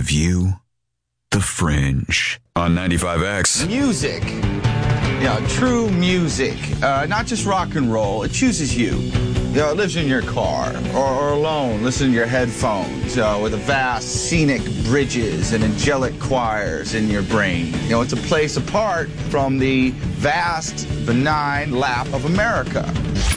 view The Fringe on 95X. Music. True music. Not just rock and roll. It chooses you. It lives in your car or alone. Listen to your headphones with the vast scenic bridges and angelic choirs in your brain. It's a place apart from the vast, benign lap of America.